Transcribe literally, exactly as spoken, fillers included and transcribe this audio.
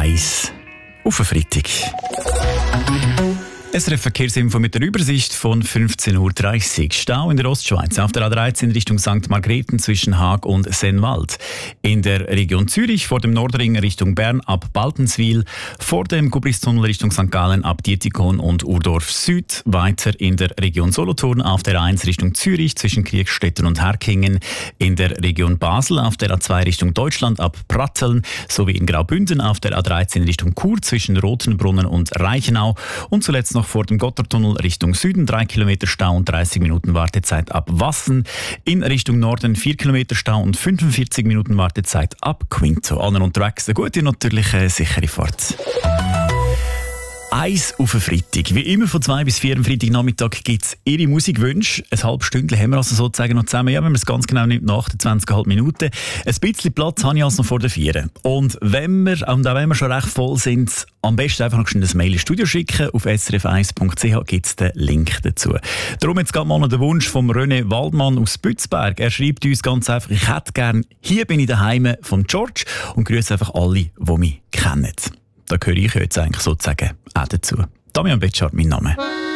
eins auf den Freitag. S R F-Verkehrsinfo mit der Übersicht von fünfzehn Uhr dreißig. Stau in der Ostschweiz auf der A dreizehn Richtung Sankt Margrethen zwischen Haag und Sennwald. In der Region Zürich vor dem Nordring Richtung Bern ab Baltenswil. Vor dem Gubristunnel Richtung Sankt Gallen ab Dietikon und Urdorf Süd. Weiter in der Region Solothurn auf der A eins Richtung Zürich zwischen Kriegstetten und Herkingen. In der Region Basel auf der A zwei Richtung Deutschland ab Pratteln. Sowie in Graubünden auf der A dreizehn Richtung Chur zwischen Rothenbrunnen und Reichenau. Und zuletzt noch vor dem Gotthardtunnel Richtung Süden drei Kilometer Stau und dreißig Minuten Wartezeit ab Wassen. In Richtung Norden vier Kilometer Stau und fünfundvierzig Minuten Wartezeit ab Quinto. Allen unterwegs eine gute und natürlich eine sichere Fahrt. Eins auf den Freitag. Wie immer von zwei bis vier am Freitagnachmittag gibt es Ihre Musikwünsche. Ein halbes Stündchen haben wir also sozusagen noch zusammen. Ja, wenn man es ganz genau nimmt, nach achtundzwanzig Komma fünf Minuten. Ein bisschen Platz habe ich also noch vor der Vier. Und wenn wir, und auch wenn wir schon recht voll sind, am besten einfach noch schnell ein Mail ins Studio schicken. Auf s r f eins punkt c h gibt es den Link dazu. Darum jetzt gerade mal noch der Wunsch von René Waldmann aus Bützberg. Er schreibt uns ganz einfach, ich hätte gern «Hier bin ich daheim» von George und grüße einfach alle, die mich kennen. Da gehöre ich jetzt eigentlich sozusagen auch dazu. Damian Betschart, mein Name.